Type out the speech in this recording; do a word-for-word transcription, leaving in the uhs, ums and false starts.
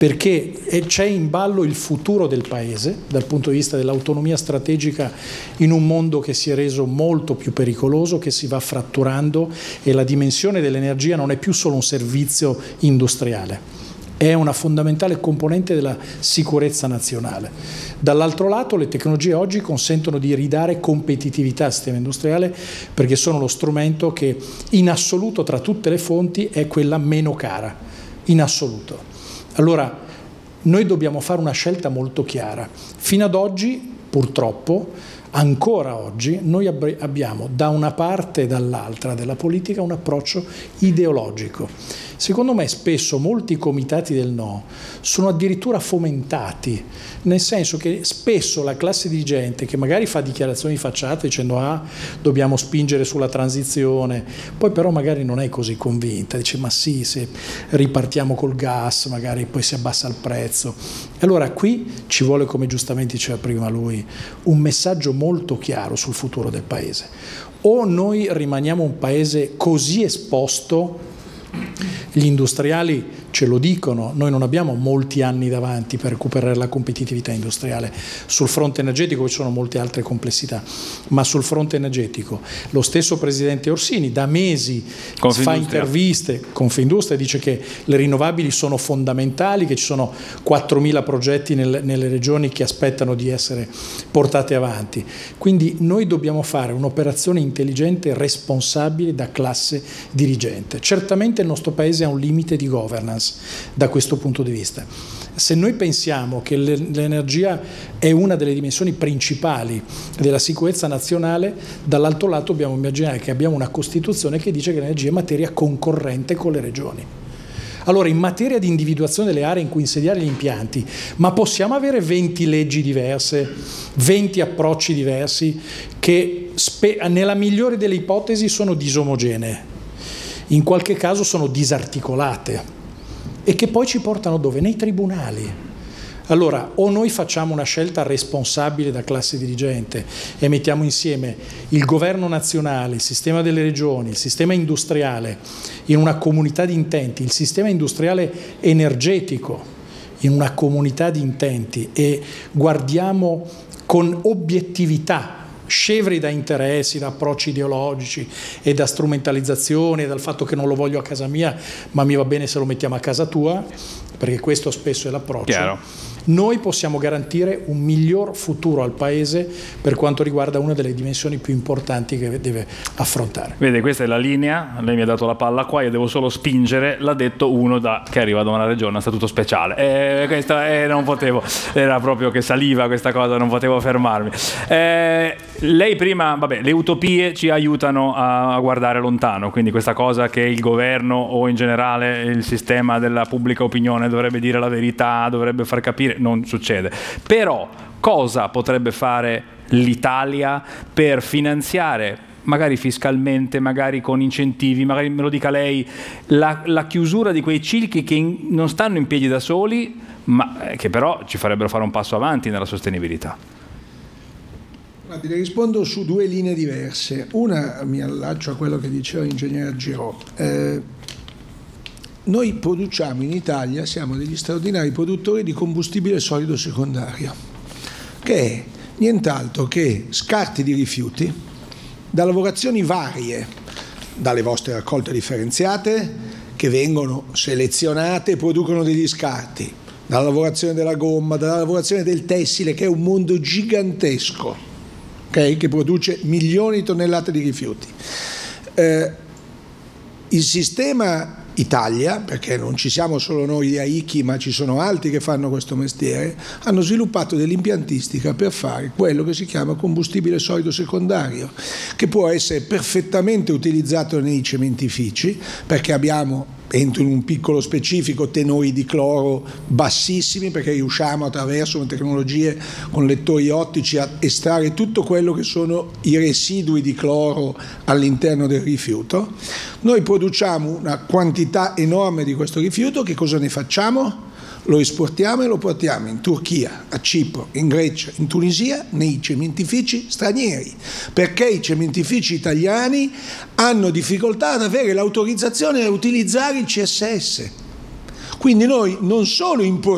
perché c'è in ballo il futuro del Paese dal punto di vista dell'autonomia strategica in un mondo che si è reso molto più pericoloso, che si va fratturando, e la dimensione dell'energia non è più solo un servizio industriale, è una fondamentale componente della sicurezza nazionale. Dall'altro lato, le tecnologie oggi consentono di ridare competitività al sistema industriale, perché sono lo strumento che in assoluto tra tutte le fonti è quella meno cara, in assoluto. Allora, noi dobbiamo fare una scelta molto chiara. Fino ad oggi, purtroppo, ancora oggi, noi abbiamo da una parte e dall'altra della politica un approccio ideologico. Secondo me spesso molti comitati del no sono addirittura fomentati, nel senso che spesso la classe dirigente, che magari fa dichiarazioni di facciata dicendo ah, dobbiamo spingere sulla transizione, poi però magari non è così convinta, dice ma sì, se ripartiamo col gas magari poi si abbassa il prezzo. Allora qui ci vuole, come giustamente diceva prima lui, un messaggio molto chiaro sul futuro del Paese. O noi rimaniamo un Paese così esposto, gli industriali ce lo dicono, noi non abbiamo molti anni davanti per recuperare la competitività industriale. Sul fronte energetico ci sono molte altre complessità, ma sul fronte energetico lo stesso presidente Orsini da mesi fa interviste, Confindustria dice che le rinnovabili sono fondamentali, che ci sono quattromila progetti nel, nelle regioni che aspettano di essere portate avanti. Quindi noi dobbiamo fare un'operazione intelligente e responsabile da classe dirigente. Certamente il nostro Paese ha un limite di governance da questo punto di vista. Se noi pensiamo che l'energia è una delle dimensioni principali della sicurezza nazionale, dall'altro lato dobbiamo immaginare che abbiamo una Costituzione che dice che l'energia è materia concorrente con le regioni. Allora, in materia di individuazione delle aree in cui insediare gli impianti, ma possiamo avere venti leggi diverse, venti approcci diversi che nella migliore delle ipotesi sono disomogenee, in qualche caso sono disarticolate, e che poi ci portano dove? Nei tribunali. Allora, o noi facciamo una scelta responsabile da classe dirigente e mettiamo insieme il governo nazionale, il sistema delle regioni, il sistema industriale in una comunità di intenti, il sistema industriale energetico in una comunità di intenti, e guardiamo con obiettività, scevri da interessi, da approcci ideologici e da strumentalizzazioni e dal fatto che non lo voglio a casa mia ma mi va bene se lo mettiamo a casa tua, perché questo spesso è l'approccio. Chiaro. Noi possiamo garantire un miglior futuro al Paese per quanto riguarda una delle dimensioni più importanti che deve affrontare. Vede, questa è la linea, lei mi ha dato la palla qua, io devo solo spingere, l'ha detto uno da, che arriva da una regione a statuto speciale. Eh, questa, eh, non potevo, era proprio che saliva questa cosa, non potevo fermarmi. Eh, lei prima, vabbè, le utopie ci aiutano a guardare lontano, quindi questa cosa che il governo o in generale il sistema della pubblica opinione dovrebbe dire la verità, dovrebbe far capire, non succede. Però cosa potrebbe fare l'Italia per finanziare, magari fiscalmente, magari con incentivi, magari me lo dica lei, la, la chiusura di quei circhi che in, non stanno in piedi da soli, ma che però ci farebbero fare un passo avanti nella sostenibilità? Guardi, le rispondo su due linee diverse. Una, mi allaccio a quello che diceva l'ingegnere Girò. Eh, Noi produciamo in Italia, siamo degli straordinari produttori di combustibile solido secondario, che è nient'altro che scarti di rifiuti da lavorazioni varie, dalle vostre raccolte differenziate che vengono selezionate e producono degli scarti, dalla lavorazione della gomma, dalla lavorazione del tessile, che è un mondo gigantesco, okay, che produce milioni di tonnellate di rifiuti. Eh, il sistema Italia, perché non ci siamo solo noi a Ichi, ma ci sono altri che fanno questo mestiere, hanno sviluppato dell'impiantistica per fare quello che si chiama combustibile solido secondario, che può essere perfettamente utilizzato nei cementifici, perché abbiamo, entro in un piccolo specifico, tenori di cloro bassissimi, perché riusciamo attraverso tecnologie con lettori ottici a estrarre tutto quello che sono i residui di cloro all'interno del rifiuto. Noi produciamo una quantità enorme di questo rifiuto. Che cosa ne facciamo? Lo esportiamo e lo portiamo in Turchia, a Cipro, in Grecia, in Tunisia, nei cementifici stranieri, perché i cementifici italiani hanno difficoltà ad avere l'autorizzazione a utilizzare il C S S. Quindi noi non solo importiamo